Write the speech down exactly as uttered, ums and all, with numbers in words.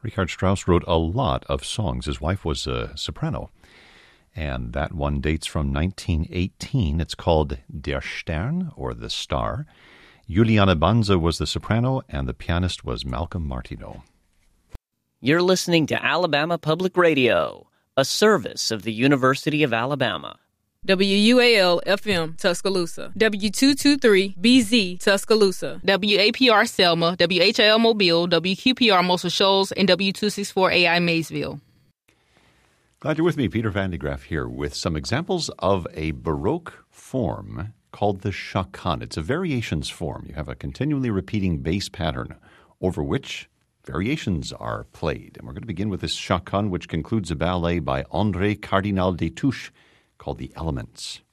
Richard Strauss wrote a lot of songs. His wife was a soprano, and that one dates from nineteen eighteen. It's called Der Stern, or The Star. Juliana Banza was the soprano, and the pianist was Malcolm Martineau. You're listening to Alabama Public Radio, a service of the University of Alabama. W U A L F M Tuscaloosa, W two twenty-three B Z Tuscaloosa, W A P R Selma, W H L Mobile, W Q P R Mosul Shoals, and W two sixty-four A I Maysville. Glad you're with me. Peter Van de Graaff here with some examples of a Baroque form called the chaconne. It's a variations form. You have a continually repeating bass pattern over which variations are played. And we're going to begin with this chaconne, which concludes a ballet by André Cardinal Destouches called The Elements.